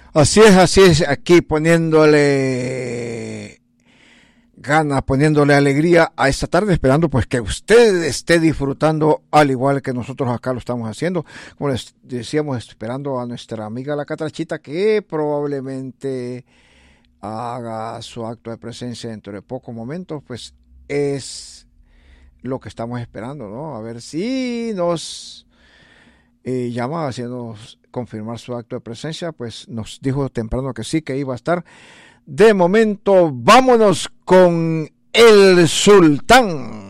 Así es, aquí poniéndole ganas, poniéndole alegría a esta tarde, esperando pues que usted esté disfrutando al igual que nosotros acá lo estamos haciendo. Como les decíamos, esperando a nuestra amiga la Catrachita, que probablemente haga su acto de presencia dentro de pocos momentos, pues es lo que estamos esperando, ¿no? A ver si nos llama haciéndonos confirmar su acto de presencia. Pues nos dijo temprano que sí, que iba a estar. De momento, vámonos con el Sultán.